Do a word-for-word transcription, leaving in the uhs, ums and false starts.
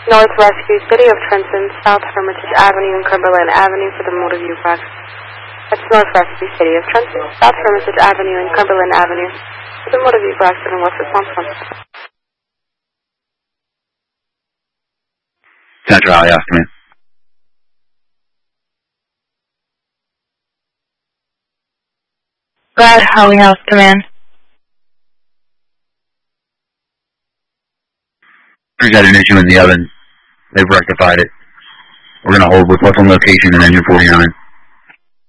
North Rescue, City of Trenton, South Hermitage Avenue, and Cumberland Avenue for the motor view box. That's North Rescue, City of Trenton, South Hermitage Avenue, and Cumberland Avenue for the motor view box and what's response one. Central Alley House, come in. Brad, Holly House, come in. We got an issue in the oven. They've rectified it. We're going to hold with what's on location in engine forty-nine.